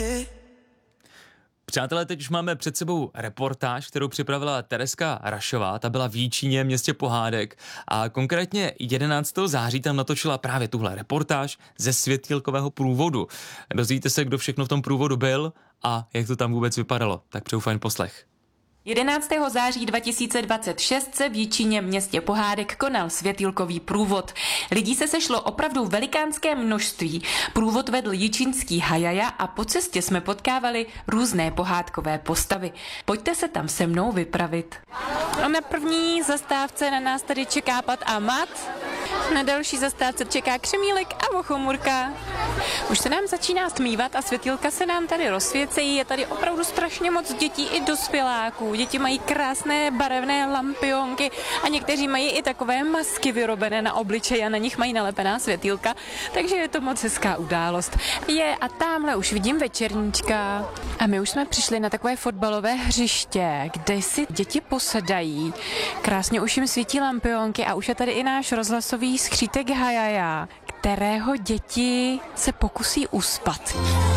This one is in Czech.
Přátelé, teď už máme před sebou reportáž, kterou připravila Tereska Rašová, ta byla v Jičíně, městě pohádek a konkrétně 11. září tam natočila právě tuhle reportáž ze světýlkového průvodu. Dozvíte se, kdo všechno v tom průvodu byl a jak to tam vůbec vypadalo. Tak přeju fajn poslech. 11. září 2026 se v Jičíně, městě pohádek, konal světýlkový průvod. Lidí se sešlo opravdu velikánské množství. Průvod vedl jičínský Hajaja a po cestě jsme potkávali různé pohádkové postavy. Pojďte se tam se mnou vypravit. A na první zastávce na nás tady čeká Pat a Mat. Na další zastávce čeká Křemílek a Vochomurka. Už se nám začíná stmívat a světýlka se nám tady rozsvěcejí. Je tady opravdu strašně moc dětí i dospěláků. Děti mají krásné barevné lampionky a někteří mají i takové masky vyrobené na obličeji a na nich mají nalepená světýlka. Takže je to moc hezká událost. A tamhle už vidím večerníčka. A my už jsme přišli na takové fotbalové hřiště, kde si děti posedají. Krásně už jim svítí lampionky a už je tady i náš rozhlasový skřítek Hajaja, kterého děti se pokusí uspat.